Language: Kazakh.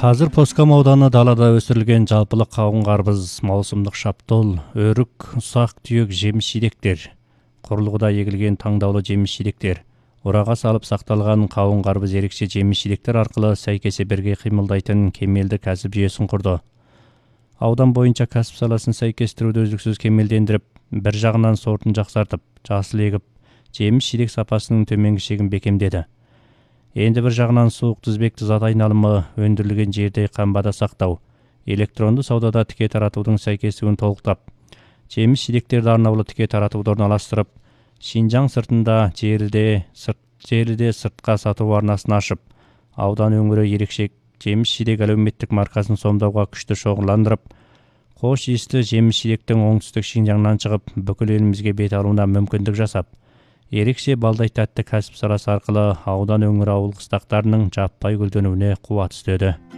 Қазір Поскам ауданы далада өсірілген жалпылық қауын қарбыз, маусымдық шаптол, өрік, ұсақ түйек жеміс-жидектер, құрылғыда егілген таңдаулы жеміс-жидектер, ораға салып сақталған қауын қарбыз ерекше жеміс-жидектер арқылы сәйкесе бірге қимылдайтын кемелді кәсіп жүйесін құрды. Аудан бойынша кәсіп саласын сәйкестіруді үздіксіз кемелдендіріп, бір жағынан сортын жақсартып, жасыл егіп, жеміс-жидек сапасының төменгі шегін бекемдеді. Енді бір жағынан суық тізбекті зат айналымы, өндірілген жерде қамбада сақтау, электронды саудада тіке таратудың сәйкестігін толықтап, жеміс-жидектерді арнаулы тіке таратуды орналастырып, Шинжаң сыртында жерде сыртқа сату арнасын ашып, аудан өңірі ерекше жеміс-жидек әлеуметтік маркасын сомдауға күшті шоғырландырып, қош иісті жеміс-жидектің оңтүстік Шинжаңнан шығып, бүкіл елімізге бет алуына мүмкіндік жасап, ерекше балдай тәтті кәсіп саласы арқылы аудан өңірі ауыл қыстақтарының жаппай гүлденуіне қуат үстеді.